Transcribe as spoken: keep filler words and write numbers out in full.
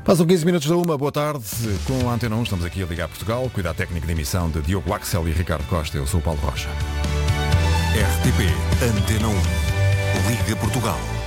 Passam quinze minutos da uma, boa tarde, com a Antena um, estamos aqui a ligar Portugal, cuidado técnico de emissão de Diogo Axel e Ricardo Costa, eu sou o Paulo Rocha. R T P Antena um, Liga Portugal.